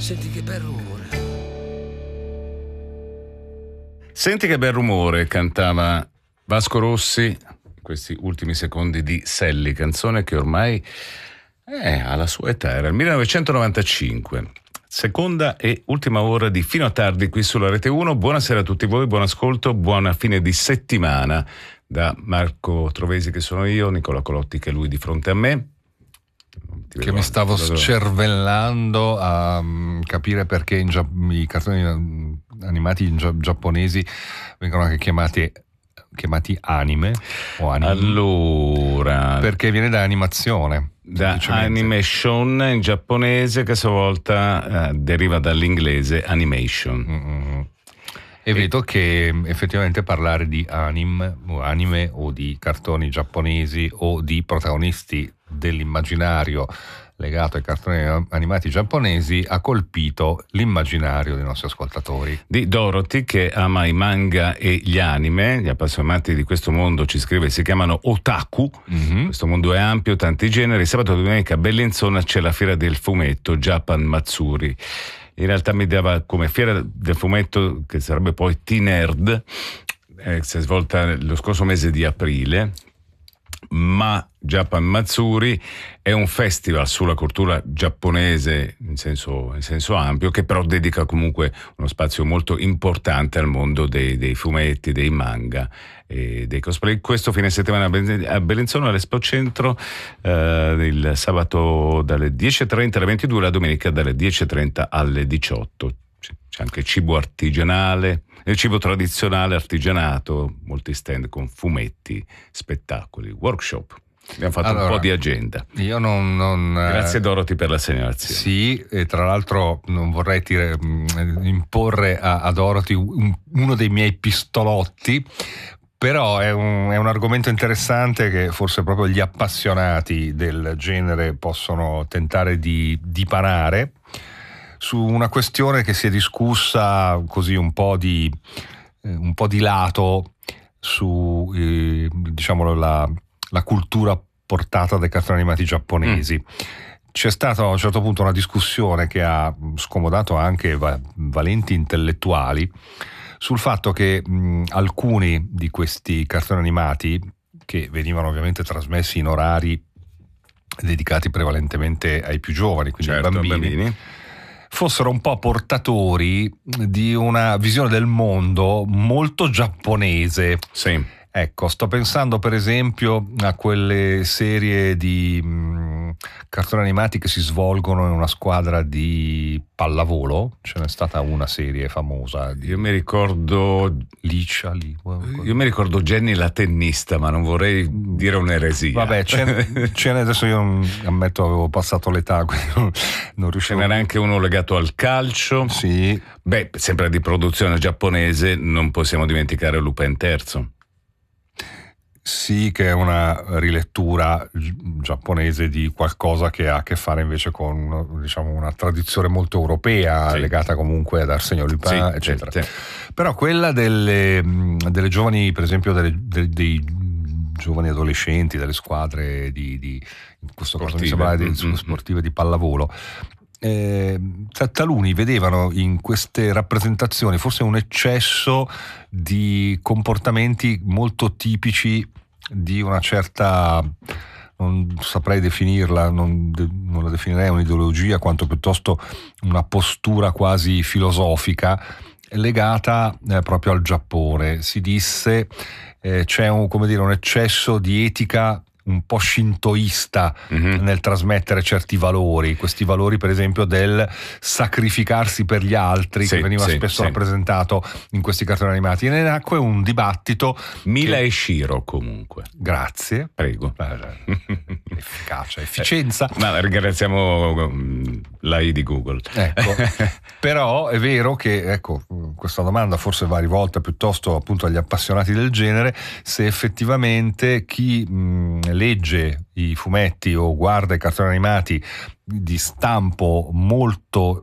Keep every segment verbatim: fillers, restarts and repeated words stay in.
Senti che bel rumore. Senti che bel rumore, cantava Vasco Rossi in questi ultimi secondi di Selli, canzone che ormai eh, alla sua età era il millenovecentonovantacinque. Seconda e ultima ora di Fino a tardi qui sulla Rete uno. Buonasera a tutti voi, buon ascolto, buona fine di settimana da Marco Trovesi che sono io, Nicola Colotti che è lui di fronte a me. Che mi stavo scervellando a um, capire perché in gia- i cartoni animati in gia- giapponesi vengono anche chiamati chiamati anime o anime. Allora, perché viene da animazione, da animation in giapponese, che a sua volta eh, deriva dall'inglese animation. Mm-hmm. E, e vedo che effettivamente parlare di anime o anime o di cartoni giapponesi o di protagonisti dell'immaginario legato ai cartoni animati giapponesi ha colpito l'immaginario dei nostri ascoltatori. Di Dorothy, che ama i manga e gli anime, gli appassionati di questo mondo, ci scrive, si chiamano otaku. Mm-hmm. Questo mondo è ampio, tanti generi. Sabato e domenica a Bellinzona c'è la fiera del fumetto Japan Matsuri. In realtà mi dava come fiera del fumetto, che sarebbe poi T-Nerd, eh, si è svolta lo scorso mese di aprile, ma Japan Matsuri è un festival sulla cultura giapponese in senso, in senso ampio, che però dedica comunque uno spazio molto importante al mondo dei, dei fumetti, dei manga e dei cosplay. Questo fine settimana a Bellinzona all'Expo Centro, eh, il sabato dalle dieci e trenta alle ventidue, la domenica dalle dieci e trenta alle diciotto. C'è anche cibo artigianale, il cibo tradizionale, artigianato, molti stand con fumetti, spettacoli, workshop. Abbiamo fatto allora un po' di agenda. Io non, non Grazie Dorothy per la segnalazione. Sì, e tra l'altro non vorrei tire, imporre a, a Dorothy un, uno dei miei pistolotti, però è un, è un argomento interessante che forse proprio gli appassionati del genere possono tentare di dipanare, su una questione che si è discussa così un po' di eh, un po' di lato su eh, diciamo la, la cultura portata dai cartoni animati giapponesi. Mm. C'è stata a un certo punto una discussione che ha scomodato anche va- valenti intellettuali sul fatto che mh, alcuni di questi cartoni animati, che venivano ovviamente trasmessi in orari dedicati prevalentemente ai più giovani, quindi certo, ai bambini, bambini, fossero un po' portatori di una visione del mondo molto giapponese. Sì. Ecco, sto pensando per esempio a quelle serie di mh, cartoni animati che si svolgono in una squadra di pallavolo. Ce n'è stata una serie famosa. Di... Io mi ricordo Licia, lì. Io mi ricordo Jenny la tennista, ma non vorrei dire un'eresia. Vabbè, ce n'è, adesso io non, ammetto avevo passato l'età, quindi non, non riuscivo. Ce n'era anche uno legato al calcio. Sì. Beh, sempre di produzione giapponese, non possiamo dimenticare Lupin terzo. Sì, che è una rilettura giapponese di qualcosa che ha a che fare invece con, diciamo, una tradizione molto europea, sì, legata comunque ad Arsène Lupin, sì, eccetera. Sì, sì. Però quella delle, delle giovani, per esempio, delle, dei, dei giovani adolescenti, delle squadre di, di in questo caso mi sembra di mm-hmm. sportive di pallavolo. Eh, taluni vedevano in queste rappresentazioni forse un eccesso di comportamenti molto tipici di una certa, non saprei definirla, non, de, non la definirei un'ideologia quanto piuttosto una postura quasi filosofica legata eh, proprio al Giappone. Si disse eh, c'è un, come dire, un eccesso di etica un po' shintoista mm-hmm. nel trasmettere certi valori, questi valori per esempio del sacrificarsi per gli altri, sì, che veniva sì, spesso sì. rappresentato in questi cartoni animati, e ne nacque un dibattito. Mila che... e Shiro comunque. Grazie. Prego. Efficacia, efficienza. Eh, ma ringraziamo l'A I di Google. Ecco. Però è vero che, ecco, questa domanda forse va rivolta piuttosto appunto agli appassionati del genere, se effettivamente chi mh, legge i fumetti o guarda i cartoni animati di stampo molto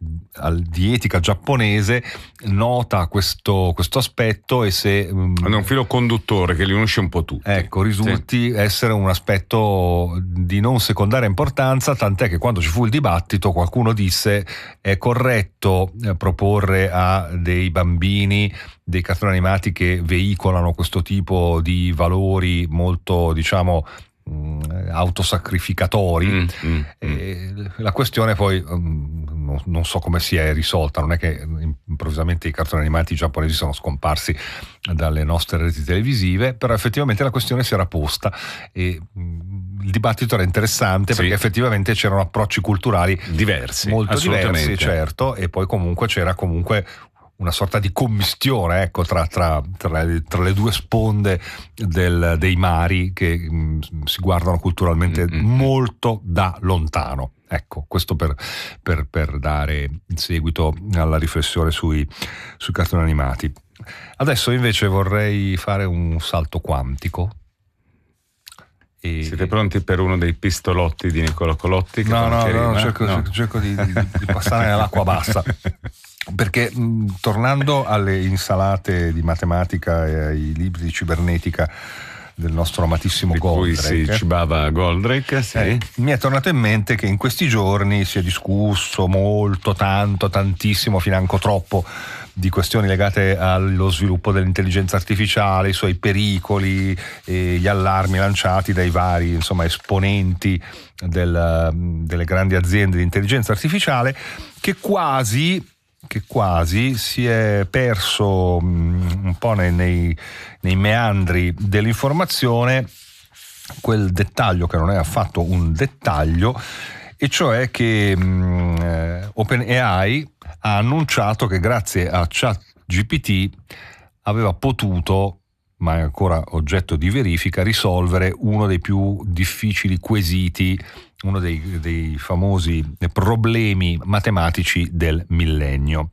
di etica giapponese nota questo, questo aspetto e se hanno un filo conduttore che li unisce un po' tutti, ecco, risulti sì. essere un aspetto di non secondaria importanza, tant'è che quando ci fu il dibattito qualcuno disse: è corretto proporre a dei bambini dei cartoni animati che veicolano questo tipo di valori molto, diciamo, autosacrificatori. mm, mm, e mm. La questione poi um, non so come si è risolta, non è che improvvisamente i cartoni animati giapponesi sono scomparsi dalle nostre reti televisive, però effettivamente la questione si era posta e um, il dibattito era interessante, sì. perché effettivamente c'erano approcci culturali diversi, molto diversi, certo, e poi comunque c'era comunque una sorta di commistione, ecco, tra, tra, tra, le, tra le due sponde del, dei mari che mh, si guardano culturalmente mm-hmm. molto da lontano. Ecco, questo per, per, per dare il seguito alla riflessione sui, sui cartoni animati. Adesso invece vorrei fare un salto quantico. E... Siete pronti per uno dei pistolotti di Nicola Colotti? Che no, no, no, cerco, no, cerco di, di, di passare nell'acqua bassa. Perché mh, tornando alle insalate di matematica e ai libri di cibernetica del nostro amatissimo di Goldrake, cui si cibava Goldrake, sì. eh, mi è tornato in mente che in questi giorni si è discusso molto, tanto, tantissimo, financo troppo, di questioni legate allo sviluppo dell'intelligenza artificiale, i suoi pericoli e gli allarmi lanciati dai vari, insomma, esponenti del, delle grandi aziende di intelligenza artificiale, che quasi che quasi si è perso mh, un po' nei, nei, nei meandri dell'informazione quel dettaglio che non è affatto un dettaglio, e cioè che mh, OpenAI ha annunciato che grazie a ChatGPT aveva potuto, ma è ancora oggetto di verifica, risolvere uno dei più difficili quesiti, uno dei, dei famosi problemi matematici del millennio.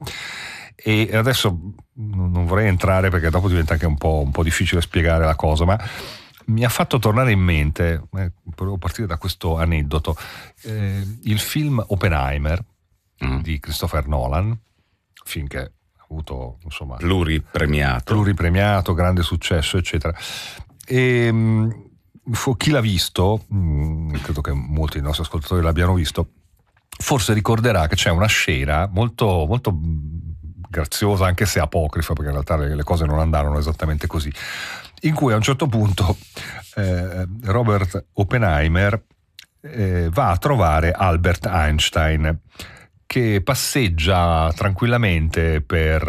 E adesso non vorrei entrare perché dopo diventa anche un po', un po' difficile spiegare la cosa, ma mi ha fatto tornare in mente, eh, volevo partire da questo aneddoto, eh, il film Oppenheimer mm. di Christopher Nolan, film che ha avuto, insomma, pluripremiato, pluripremiato, grande successo, eccetera. E mh, chi l'ha visto, mh, credo che molti dei nostri ascoltatori l'abbiano visto, forse ricorderà che c'è una scena molto, molto graziosa, anche se apocrifa, perché in realtà le, le cose non andarono esattamente così, in cui a un certo punto eh, Robert Oppenheimer eh, va a trovare Albert Einstein, che passeggia tranquillamente per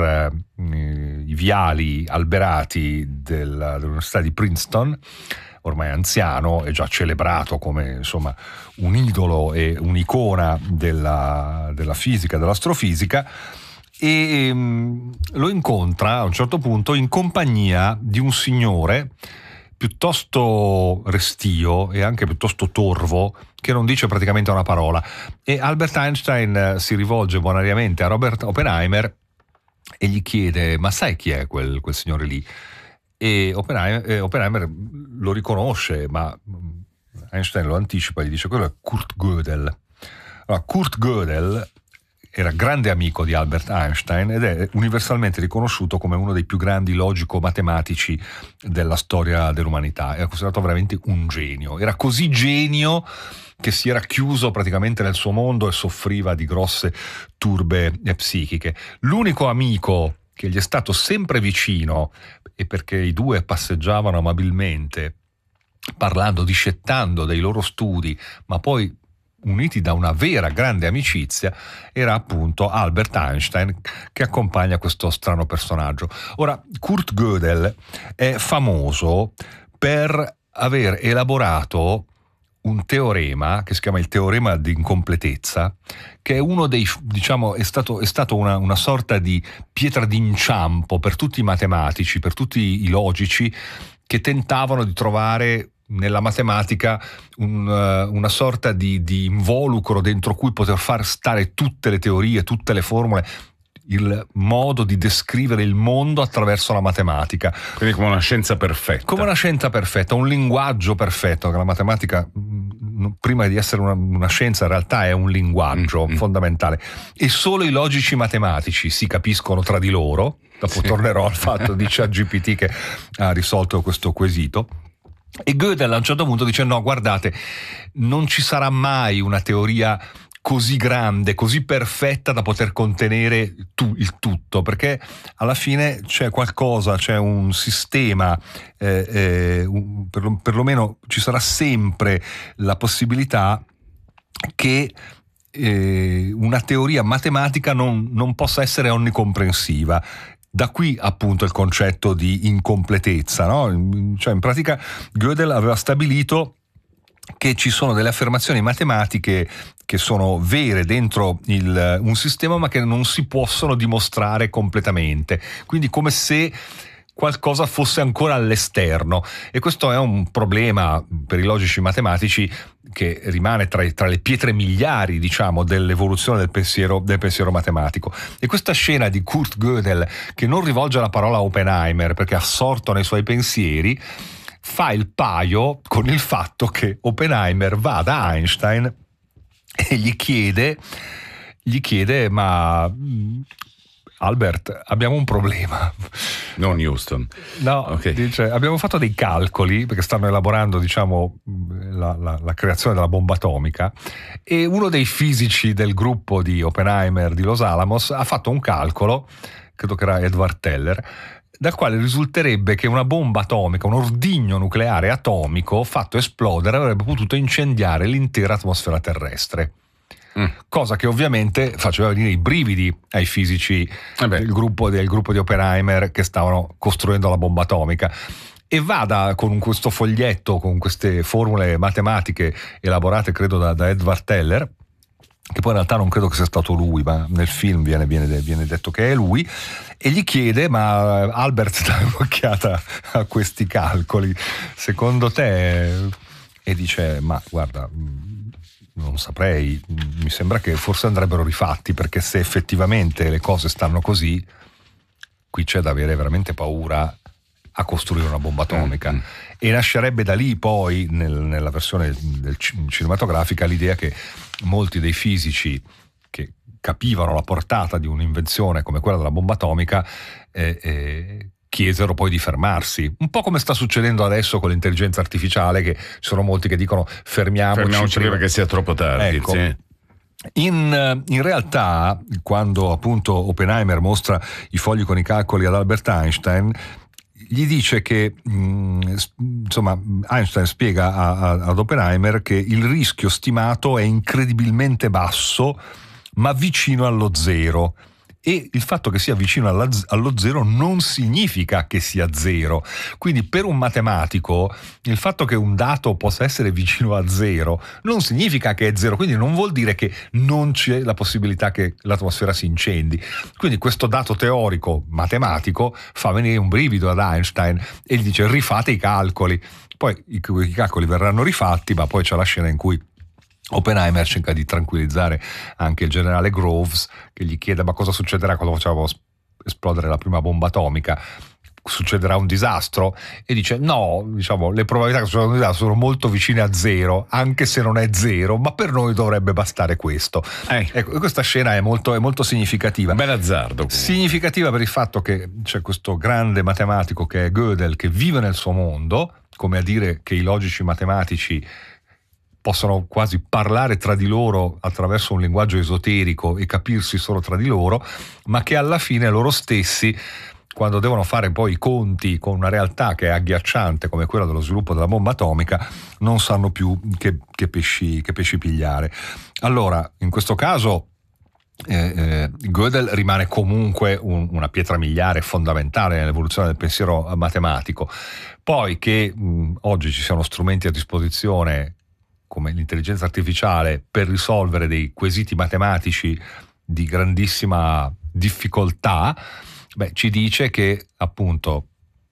eh, i viali alberati del, dell'Università di Princeton, ormai anziano e già celebrato come, insomma, un idolo e un'icona della, della fisica, dell'astrofisica, e um, lo incontra a un certo punto in compagnia di un signore piuttosto restio e anche piuttosto torvo, che non dice praticamente una parola, e Albert Einstein si rivolge bonariamente a Robert Oppenheimer e gli chiede: ma sai chi è quel, quel signore lì? E Oppenheimer, eh, Oppenheimer lo riconosce, ma Einstein lo anticipa, gli dice: quello è Kurt Gödel. Allora, Kurt Gödel era grande amico di Albert Einstein ed è universalmente riconosciuto come uno dei più grandi logico-matematici della storia dell'umanità. Era considerato veramente un genio. Era così genio che si era chiuso praticamente nel suo mondo e soffriva di grosse turbe psichiche. L'unico amico che gli è stato sempre vicino, e perché i due passeggiavano amabilmente, parlando, discettando dei loro studi, ma poi uniti da una vera grande amicizia, era appunto Albert Einstein, che accompagna questo strano personaggio. Ora, Kurt Gödel è famoso per aver elaborato un teorema che si chiama il teorema di incompletezza, che è uno dei, diciamo, è stato, è stato una, una sorta di pietra d'inciampo per tutti i matematici, per tutti i logici che tentavano di trovare nella matematica un, uh, una sorta di, di involucro dentro cui poter far stare tutte le teorie, tutte le formule, il modo di descrivere il mondo attraverso la matematica. Quindi come una scienza perfetta. Come una scienza perfetta, un linguaggio perfetto, che la matematica, prima di essere una, una scienza, in realtà è un linguaggio mm-hmm. fondamentale. E solo i logici matematici si capiscono tra di loro. Dopo sì. tornerò al fatto di ChatGPT che ha risolto questo quesito. E Gödel a un certo punto dice: no, guardate, non ci sarà mai una teoria così grande, così perfetta da poter contenere tu, il tutto, perché alla fine c'è qualcosa, c'è un sistema, eh, eh, un, per, perlomeno ci sarà sempre la possibilità che eh, una teoria matematica non, non possa essere onnicomprensiva. Da qui appunto il concetto di incompletezza, no? Cioè in pratica Gödel aveva stabilito che ci sono delle affermazioni matematiche che sono vere dentro il, un sistema, ma che non si possono dimostrare completamente, quindi come se qualcosa fosse ancora all'esterno, e questo è un problema per i logici matematici che rimane tra, tra le pietre miliari, diciamo, dell'evoluzione del pensiero, del pensiero matematico. E questa scena di Kurt Gödel, che non rivolge la parola a Oppenheimer perché è assorto nei suoi pensieri, fa il paio con il fatto che Oppenheimer va da Einstein e gli chiede, gli chiede ma Albert, abbiamo un problema. Non Houston. No, okay. Dice, abbiamo fatto dei calcoli perché stanno elaborando, diciamo, la, la, la creazione della bomba atomica, e uno dei fisici del gruppo di Oppenheimer di Los Alamos ha fatto un calcolo, credo che era Edward Teller, dal quale risulterebbe che una bomba atomica, un ordigno nucleare atomico fatto esplodere, avrebbe potuto incendiare l'intera atmosfera terrestre. Mm. Cosa che ovviamente faceva venire i brividi ai fisici eh del, gruppo, del gruppo di Oppenheimer che stavano costruendo la bomba atomica. E vada con questo foglietto, con queste formule matematiche elaborate credo da, da Edward Teller, che poi in realtà non credo che sia stato lui, ma nel film viene, viene, viene detto che è lui, e gli chiede: ma Albert, dai un'occhiata a questi calcoli, secondo te? E dice: ma guarda, non saprei, mi sembra che forse andrebbero rifatti, perché se effettivamente le cose stanno così, qui c'è da avere veramente paura a costruire una bomba atomica. Mm. E nascerebbe da lì poi, nel, nella versione del cinematografica, l'idea che molti dei fisici che capivano la portata di un'invenzione come quella della bomba atomica eh, eh, chiesero poi di fermarsi, un po' come sta succedendo adesso con l'intelligenza artificiale, che ci sono molti che dicono fermiamoci, fermiamoci prima che sia troppo tardi. Ecco. Sì. In, in realtà, quando appunto Oppenheimer mostra i fogli con i calcoli ad Albert Einstein, gli dice che mh, insomma Einstein spiega a, a, ad Oppenheimer che il rischio stimato è incredibilmente basso, ma vicino allo zero. E il fatto che sia vicino alla, allo zero non significa che sia zero. Quindi per un matematico il fatto che un dato possa essere vicino a zero non significa che è zero, quindi non vuol dire che non c'è la possibilità che l'atmosfera si incendi. Quindi questo dato teorico matematico fa venire un brivido ad Einstein e gli dice: rifate i calcoli. Poi i, i calcoli verranno rifatti, ma poi c'è la scena in cui Oppenheimer cerca di tranquillizzare anche il generale Groves, che gli chiede: ma cosa succederà quando facciamo esplodere la prima bomba atomica? Succederà un disastro? E dice: no, diciamo, le probabilità che succeda un disastro sono molto vicine a zero, anche se non è zero, ma per noi dovrebbe bastare questo. Eh. Ecco, questa scena è molto, è molto significativa. Bel azzardo. Significativa per il fatto che c'è questo grande matematico che è Gödel, che vive nel suo mondo, come a dire che i logici matematici possono quasi parlare tra di loro attraverso un linguaggio esoterico e capirsi solo tra di loro, ma che alla fine loro stessi, quando devono fare poi i conti con una realtà che è agghiacciante come quella dello sviluppo della bomba atomica, non sanno più che, che, pesci, che pesci pigliare. Allora, in questo caso eh, eh, Gödel rimane comunque un, una pietra miliare fondamentale nell'evoluzione del pensiero matematico. Poi che mh, oggi ci siano strumenti a disposizione come l'intelligenza artificiale per risolvere dei quesiti matematici di grandissima difficoltà, beh, ci dice che appunto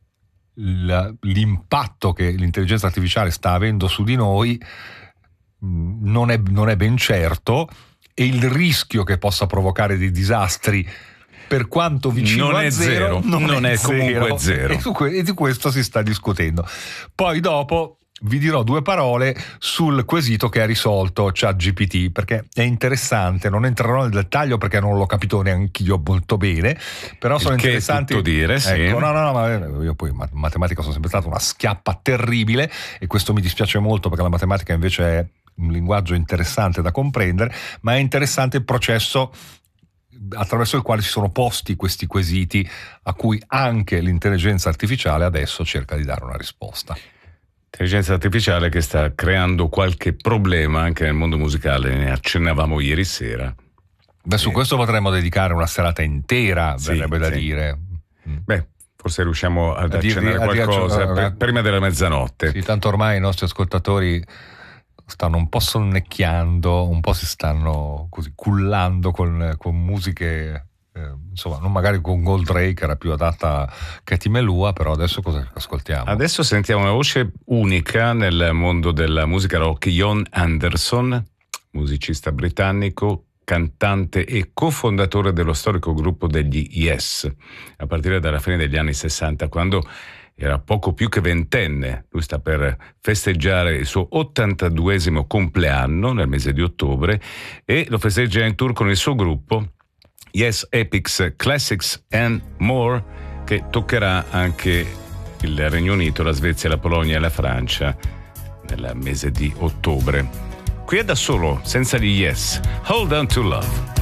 l'impatto che l'intelligenza artificiale sta avendo su di noi non è, non è ben certo, e il rischio che possa provocare dei disastri per quanto vicino non a è zero, zero, non, non è, è comunque zero. E, su, e di questo si sta discutendo. Poi dopo vi dirò due parole sul quesito che ha risolto ChatGPT, perché è interessante. Non entrerò nel dettaglio perché non l'ho capito neanch'io molto bene, però sono che interessanti. È tutto dire, sì. Ecco, no, no, no, ma io poi in matematica sono sempre stata una schiappa terribile e questo mi dispiace molto perché la matematica invece è un linguaggio interessante da comprendere, ma è interessante il processo attraverso il quale si sono posti questi quesiti a cui anche l'intelligenza artificiale adesso cerca di dare una risposta. Intelligenza artificiale che sta creando qualche problema anche nel mondo musicale, ne accennavamo ieri sera. Beh, su eh. questo potremmo dedicare una serata intera, sì, verrebbe da sì. dire. Beh, forse riusciamo ad a accennare dirvi, qualcosa a dire, prima della mezzanotte. Sì, tanto ormai i nostri ascoltatori stanno un po' sonnecchiando, un po' si stanno così cullando con, con musiche... Eh, insomma, non magari con Goldrake, che era più adatta a Katy Melua, però adesso cosa ascoltiamo? Adesso sentiamo una voce unica nel mondo della musica rock, Jon Anderson, musicista britannico, cantante e cofondatore dello storico gruppo degli Yes, a partire dalla fine degli anni sessanta, quando era poco più che ventenne. Lui sta per festeggiare il suo ottantaduesimo compleanno nel mese di ottobre e lo festeggia in tour con il suo gruppo Yes Epics Classics and More, che toccherà anche il Regno Unito, la Svezia, la Polonia e la Francia nel mese di ottobre. Qui è da solo, senza gli Yes, Hold On To Love.